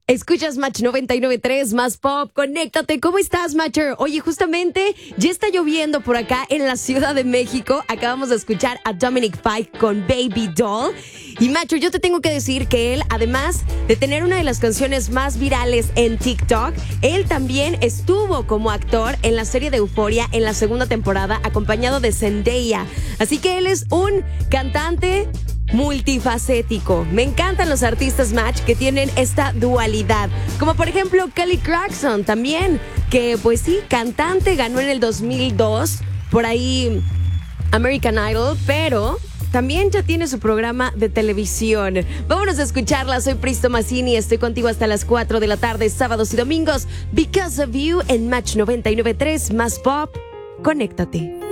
Escuchas Match 99.3, más pop, conéctate. ¿Cómo estás, Matcher? Oye, justamente ya está lloviendo por acá en la Ciudad de México. Acabamos de escuchar a Dominic Fike con Baby Doll. Y Matcher, yo te tengo que decir que él, además de tener una de las canciones más virales en TikTok, él también estuvo como actor en la serie de Euphoria en la segunda temporada, acompañado de Zendaya. Así que él es un cantante multifacético. Me encantan los artistas Match que tienen esta dualidad, como por ejemplo Kelly Clarkson también, que pues sí, cantante, ganó en el 2002 por ahí American Idol, pero también ya tiene su programa de televisión. Vámonos a escucharla. Soy Pristo Mazzini, estoy contigo hasta las 4 de la tarde, sábados y domingos, Because of You en Match 99.3, más pop. Conéctate.